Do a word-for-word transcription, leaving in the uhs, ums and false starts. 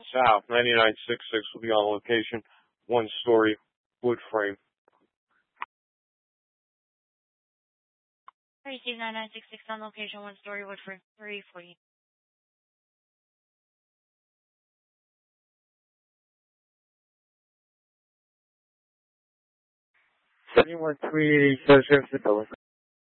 South. ninety-nine sixty-six will be on location. One-story wood frame. Receive ninety-nine sixty-six on location, one-story wood frame, three forty. seven one three, so service the building.